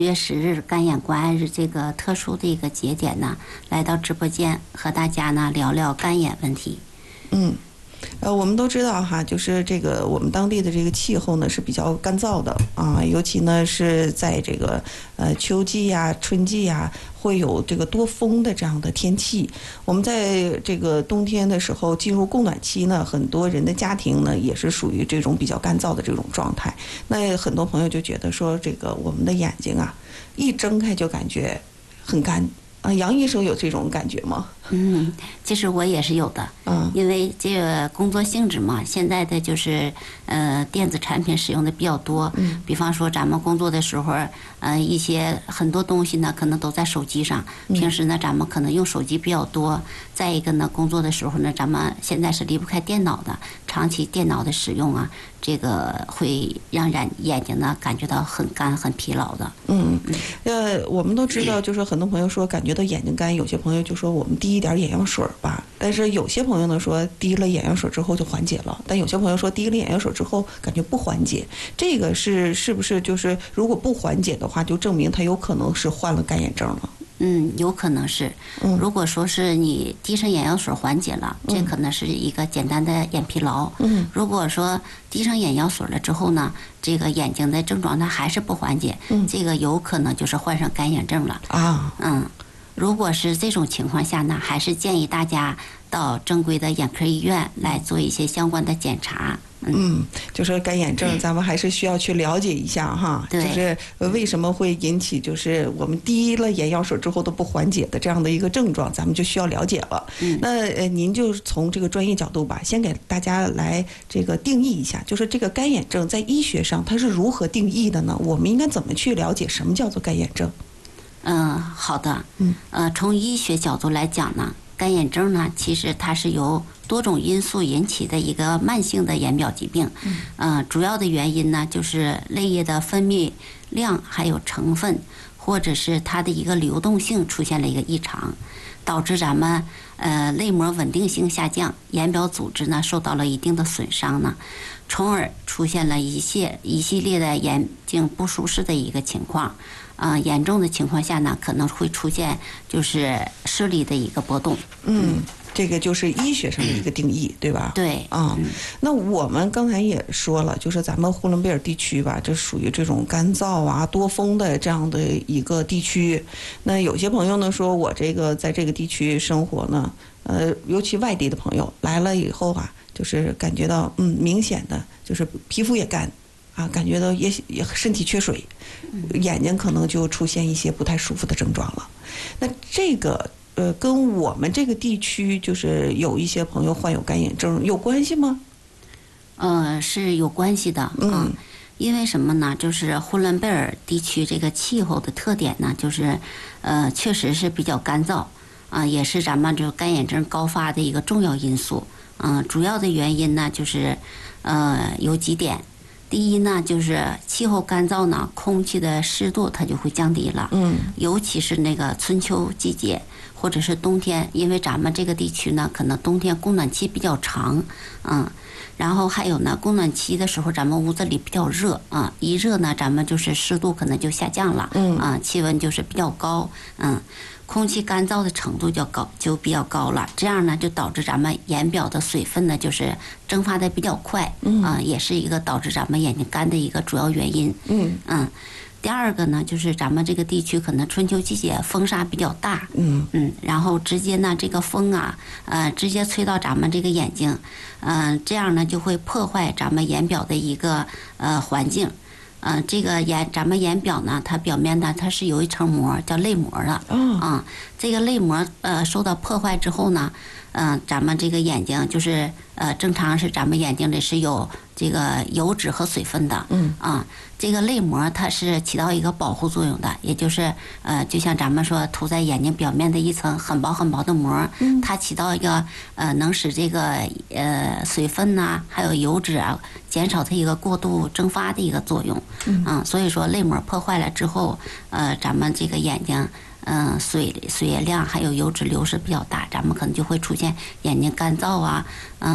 月10日干眼关爱日这个特殊的一个节点呢，来到直播间和大家呢聊聊干眼问题。 我们都知道哈，就是这个我们当地的这个气候呢是比较干燥的啊，尤其呢是在这个秋季呀、春季呀，会有这个多风的这样的天气。我们在这个冬天的时候进入供暖期呢，很多人的家庭呢也是属于这种比较干燥的这种状态。那很多朋友就觉得说，这个我们的眼睛啊，一睁开就感觉很干。杨医生有这种感觉吗？ 其实我也是有的，因为这个工作性质嘛，现在的就是电子产品使用的比较多，比方说咱们工作的时候，一些很多东西呢可能都在手机上，平时呢咱们可能用手机比较多，再一个呢工作的时候呢，咱们现在是离不开电脑的，长期电脑的使用啊，这个会让眼睛呢感觉到很干很疲劳的。 我们都知道，就是很多朋友说感觉到眼睛干，有些朋友就说我们滴一点眼药水吧，但是有些朋友呢说滴了眼药水之后就缓解了，但有些朋友说滴了眼药水之后感觉不缓解，这个是不是就是如果不缓解的话，就证明他有可能是患了干眼症了？ 有可能是。如果说是你滴上眼药水缓解了，这可能是一个简单的眼疲劳。如果说滴上眼药水了之后呢，这个眼睛的症状它还是不缓解，这个有可能就是患上干眼症了。如果是这种情况下呢，还是建议大家到正规的眼科医院来做一些相关的检查。 就是干眼症，咱们还是需要去了解一下哈。就是为什么会引起就是我们滴了眼药水之后都不缓解的这样的一个症状，咱们就需要了解了。那您就从这个专业角度吧，先给大家来这个定义一下，就是这个干眼症在医学上它是如何定义的呢？我们应该怎么去了解什么叫做干眼症？ 好的。从医学角度来讲呢，干眼症呢，其实它是由多种因素引起的一个慢性的眼表疾病。主要的原因呢，就是泪液的分泌量还有成分，或者是它的一个流动性出现了一个异常，导致咱们泪膜稳定性下降，眼表组织呢受到了一定的损伤呢，从而出现了一系列的眼睛不舒适的一个情况。严重的情况下呢，可能会出现就是视力的一个波动。 这个就是医学上的一个定义，对吧？ 对。 那我们刚才也说了，就是咱们呼伦贝尔地区吧，这属于这种干燥啊、多风的这样的一个地区。那有些朋友呢说，我这个在这个地区生活呢，尤其外地的朋友来了以后啊，就是感觉到明显的就是皮肤也干啊，感觉到也身体缺水，眼睛可能就出现一些不太舒服的症状了。那这个跟我们这个地区就是有一些朋友患有干眼症有关系吗？ 是有关系的。因为什么呢？就是呼伦贝尔地区这个气候的特点呢，就是确实是比较干燥也是咱们这个干眼症高发的一个重要因素。主要的原因呢，就是有几点。第一呢，就是气候干燥呢，空气的湿度它就会降低了。尤其是那个春秋季节或者是冬天，因为咱们这个地区呢，可能冬天供暖期比较长。然后还有呢，供暖期的时候，咱们屋子里比较热一热呢，咱们就是湿度可能就下降了。气温就是比较高。空气干燥的程度就比较高了，这样呢就导致咱们眼表的水分呢就是蒸发的比较快。也是一个导致咱们眼睛干的一个主要原因。第二个呢，就是咱们这个地区可能春秋季节风沙比较大。然后直接呢这个风直接吹到咱们这个眼睛，这样呢就会破坏咱们眼表的一个环境。这个咱们眼表呢，它表面呢它是有一层膜叫泪膜的。这个泪膜受到破坏之后呢，咱们这个眼睛就是正常是咱们眼睛里是有这个油脂和水分的。这个泪膜它是起到一个保护作用的，也就是就像咱们说涂在眼睛表面的一层很薄很薄的膜，它起到一个能使这个水分呐还有油脂减少它一个过度蒸发的一个作用。所以说泪膜破坏了之后，咱们这个眼睛水液量还有油脂流失比较大，咱们可能就会出现眼睛干燥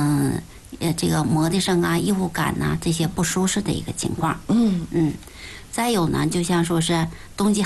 这个磨的上异物感这些不舒适的一个情况。 再有呢，就像说是冬季